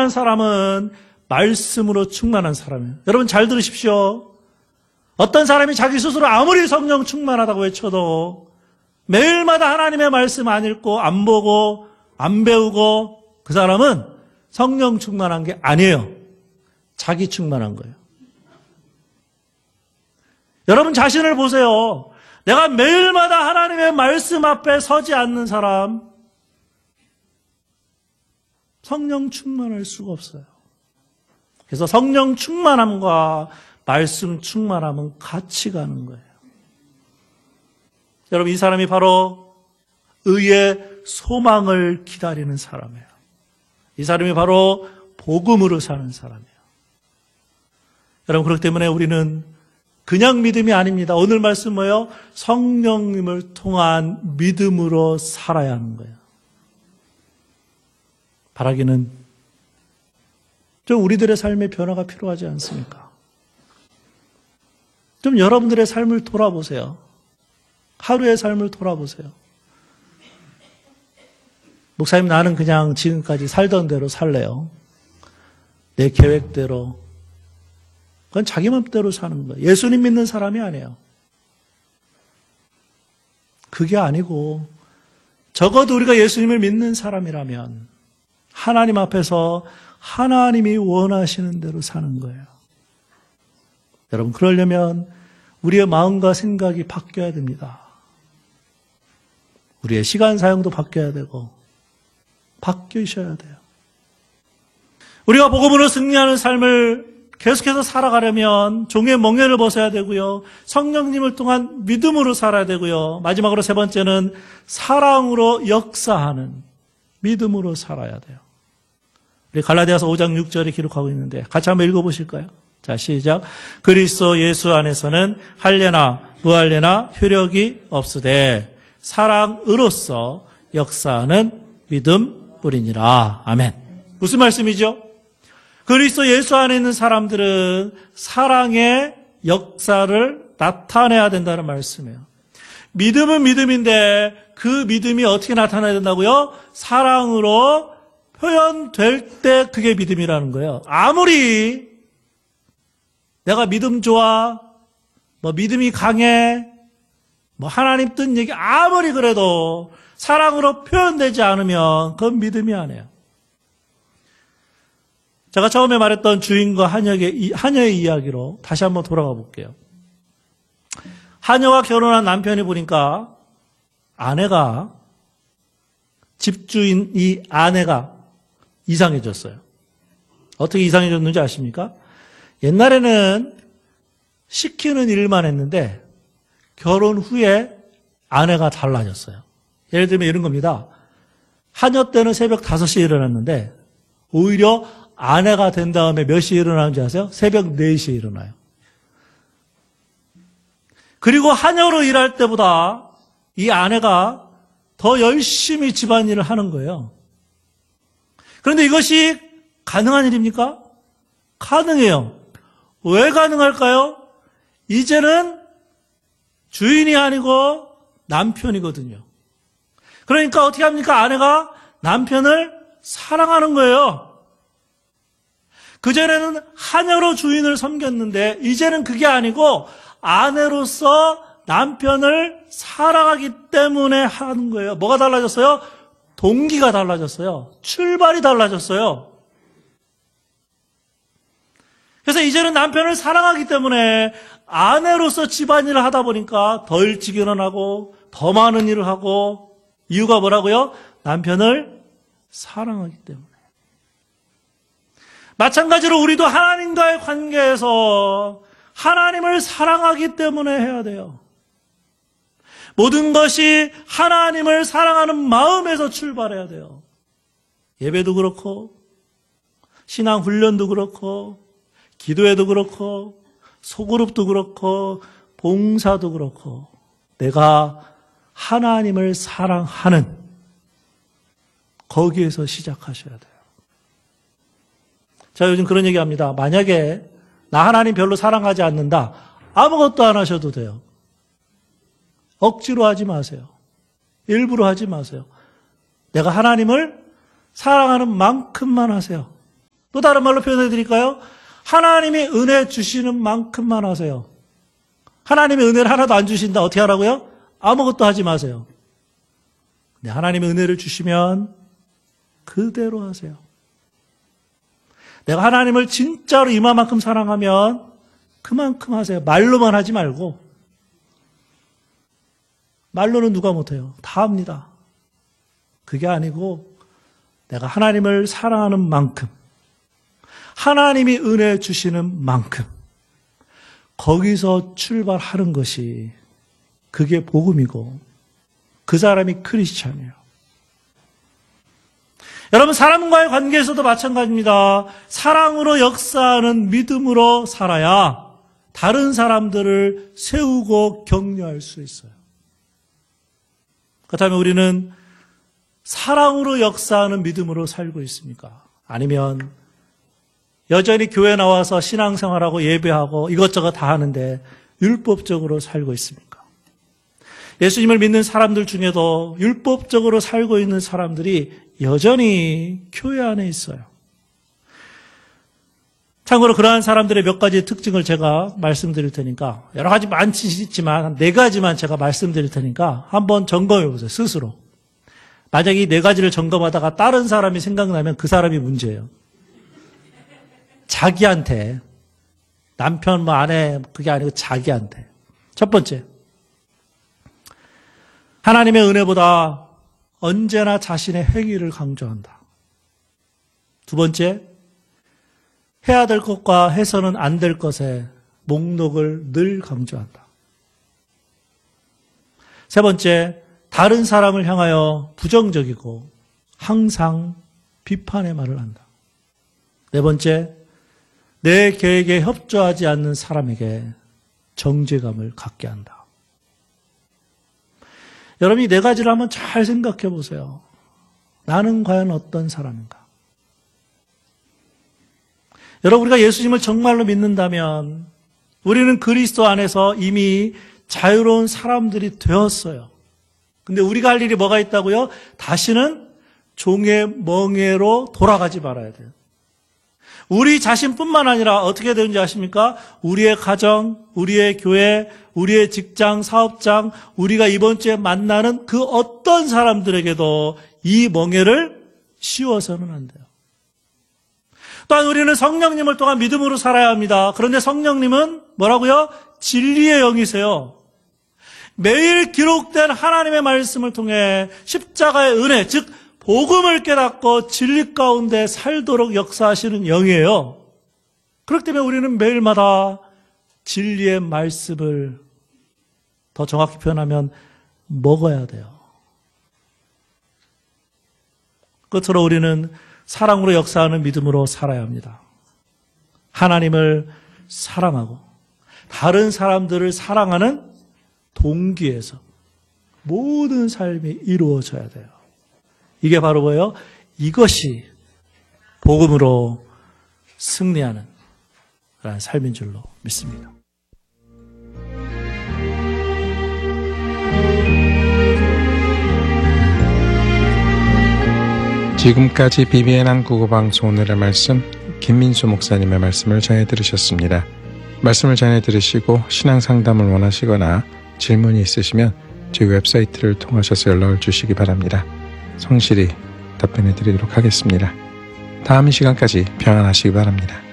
충만한 사람은 말씀으로 충만한 사람이에요. 여러분 잘 들으십시오. 어떤 사람이 자기 스스로 아무리 성령 충만하다고 외쳐도 매일마다 하나님의 말씀 안 읽고 안 보고 안 배우고 그 사람은 성령 충만한 게 아니에요. 자기 충만한 거예요. 여러분 자신을 보세요. 내가 매일마다 하나님의 말씀 앞에 서지 않는 사람, 성령 충만할 수가 없어요. 그래서 성령 충만함과 말씀 충만함은 같이 가는 거예요. 여러분 이 사람이 바로 의의 소망을 기다리는 사람이에요. 이 사람이 바로 복음으로 사는 사람이에요. 여러분 그렇기 때문에 우리는 그냥 믿음이 아닙니다. 오늘 말씀 뭐예요? 성령님을 통한 믿음으로 살아야 하는 거예요. 바라기는 좀 우리들의 삶의 변화가 필요하지 않습니까? 좀 여러분들의 삶을 돌아보세요. 하루의 삶을 돌아보세요. 목사님 나는 그냥 지금까지 살던 대로 살래요. 내 계획대로. 그건 자기 맘대로 사는 거예요. 예수님 믿는 사람이 아니에요. 그게 아니고 적어도 우리가 예수님을 믿는 사람이라면 하나님 앞에서 하나님이 원하시는 대로 사는 거예요. 여러분 그러려면 우리의 마음과 생각이 바뀌어야 됩니다. 우리의 시간 사용도 바뀌어야 되고 바뀌셔야 돼요. 우리가 복음으로 승리하는 삶을 계속해서 살아가려면 종의 멍에를 벗어야 되고요. 성령님을 통한 믿음으로 살아야 되고요. 마지막으로 세 번째는 사랑으로 역사하는 믿음으로 살아야 돼요. 우리 갈라디아서 5장 6절에 기록하고 있는데 같이 한번 읽어보실까요? 자, 시작. 그리스도 예수 안에서는 할례나 무할례나 효력이 없으되 사랑으로서 역사하는 믿음뿐이니라. 아멘. 무슨 말씀이죠? 그리스도 예수 안에 있는 사람들은 사랑의 역사를 나타내야 된다는 말씀이에요. 믿음은 믿음인데 그 믿음이 어떻게 나타나야 된다고요? 사랑으로 표현될 때 그게 믿음이라는 거예요. 아무리 내가 믿음 좋아, 믿음이 강해, 하나님 뜻 얘기 아무리 그래도 사랑으로 표현되지 않으면 그건 믿음이 아니에요. 제가 처음에 말했던 주인과 하녀의 이야기로 다시 한번 돌아가 볼게요. 하녀와 결혼한 남편이 보니까 아내가, 집주인 이 아내가 이상해졌어요. 어떻게 이상해졌는지 아십니까? 옛날에는 시키는 일만 했는데 결혼 후에 아내가 달라졌어요. 예를 들면 이런 겁니다. 하녀 때는 새벽 5시에 일어났는데 오히려 아내가 된 다음에 몇 시에 일어나는지 아세요? 새벽 4시에 일어나요. 그리고 하녀로 일할 때보다 이 아내가 더 열심히 집안일을 하는 거예요. 그런데 이것이 가능한 일입니까? 가능해요. 왜 가능할까요? 이제는 주인이 아니고 남편이거든요. 그러니까 어떻게 합니까? 아내가 남편을 사랑하는 거예요. 그전에는 하녀로 주인을 섬겼는데 이제는 그게 아니고 아내로서 남편을 사랑하기 때문에 하는 거예요. 뭐가 달라졌어요? 동기가 달라졌어요. 출발이 달라졌어요. 그래서 이제는 남편을 사랑하기 때문에 아내로서 집안일을 하다 보니까 더 일찍 일어나고 더 많은 일을 하고 이유가 뭐라고요? 남편을 사랑하기 때문에. 마찬가지로 우리도 하나님과의 관계에서 하나님을 사랑하기 때문에 해야 돼요. 모든 것이 하나님을 사랑하는 마음에서 출발해야 돼요. 예배도 그렇고 신앙 훈련도 그렇고 기도회도 그렇고 소그룹도 그렇고 봉사도 그렇고 내가 하나님을 사랑하는 거기에서 시작하셔야 돼요. 제가 요즘 그런 얘기합니다. 만약에 나 하나님 별로 사랑하지 않는다. 아무것도 안 하셔도 돼요. 억지로 하지 마세요. 일부러 하지 마세요. 내가 하나님을 사랑하는 만큼만 하세요. 또 다른 말로 표현해 드릴까요? 하나님이 은혜 주시는 만큼만 하세요. 하나님의 은혜를 하나도 안 주신다. 어떻게 하라고요? 아무것도 하지 마세요. 근데 하나님의 은혜를 주시면 그대로 하세요. 내가 하나님을 진짜로 이만큼 사랑하면 그만큼 하세요. 말로만 하지 말고. 말로는 누가 못해요. 다 합니다. 그게 아니고 내가 하나님을 사랑하는 만큼, 하나님이 은혜 주시는 만큼 거기서 출발하는 것이 그게 복음이고 그 사람이 크리스찬이에요. 여러분, 사람과의 관계에서도 마찬가지입니다. 사랑으로 역사하는 믿음으로 살아야 다른 사람들을 세우고 격려할 수 있어요. 그렇다면 우리는 사랑으로 역사하는 믿음으로 살고 있습니까? 아니면 여전히 교회 나와서 신앙생활하고 예배하고 이것저것 다 하는데 율법적으로 살고 있습니까? 예수님을 믿는 사람들 중에도 율법적으로 살고 있는 사람들이 여전히 교회 안에 있어요. 참고로 그러한 사람들의 몇 가지 특징을 제가 말씀드릴 테니까, 여러 가지 많지만 한 4가지만 제가 말씀드릴 테니까 한번 점검해 보세요. 스스로. 만약에 이 4가지를 점검하다가 다른 사람이 생각나면 그 사람이 문제예요. 자기한테, 남편 아내 그게 아니고 자기한테. 첫 번째, 하나님의 은혜보다 언제나 자신의 행위를 강조한다. 두 번째, 해야 될 것과 해서는 안 될 것의 목록을 늘 강조한다. 세 번째, 다른 사람을 향하여 부정적이고 항상 비판의 말을 한다. 네 번째, 내 계획에 협조하지 않는 사람에게 정죄감을 갖게 한다. 여러분이 4가지를 한번 잘 생각해 보세요. 나는 과연 어떤 사람인가? 여러분, 우리가 예수님을 정말로 믿는다면 우리는 그리스도 안에서 이미 자유로운 사람들이 되었어요. 근데 우리가 할 일이 뭐가 있다고요? 다시는 종의 멍에로 돌아가지 말아야 돼요. 우리 자신뿐만 아니라 어떻게 되는지 아십니까? 우리의 가정, 우리의 교회, 우리의 직장, 사업장, 우리가 이번 주에 만나는 그 어떤 사람들에게도 이 멍에를 씌워서는 안 돼요. 또한 우리는 성령님을 통한 믿음으로 살아야 합니다. 그런데 성령님은 뭐라고요? 진리의 영이세요. 매일 기록된 하나님의 말씀을 통해 십자가의 은혜, 즉 복음을 깨닫고 진리 가운데 살도록 역사하시는 영이에요. 그렇기 때문에 우리는 매일마다 진리의 말씀을 더 정확히 표현하면 먹어야 돼요. 끝으로 우리는 사랑으로 역사하는 믿음으로 살아야 합니다. 하나님을 사랑하고 다른 사람들을 사랑하는 동기에서 모든 삶이 이루어져야 돼요. 이게 바로 뭐예요? 이것이 복음으로 승리하는 그런 삶인 줄로 믿습니다. 지금까지 BBN 한국어방송 오늘의 말씀 김민수 목사님의 말씀을 전해들으셨습니다. 말씀을 전해들으시고 신앙상담을 원하시거나 질문이 있으시면 저희 웹사이트를 통하셔서 연락을 주시기 바랍니다. 성실히 답변해 드리도록 하겠습니다. 다음 시간까지 평안하시기 바랍니다.